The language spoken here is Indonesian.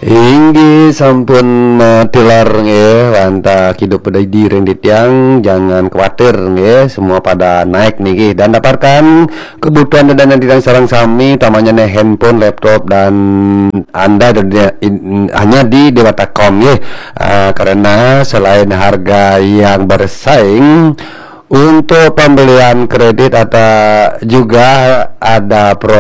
Inggi sampun tilar nggih, wanta hidup pada diri yang jangan khawatir nggih, semua pada naik nih dan dapatkan kebutuhan dan yang tidak sarang sami utamanya nih handphone, laptop dan Anda hanya di Dewata.com nggih. Karena selain harga yang bersaing untuk pembelian kredit atau juga ada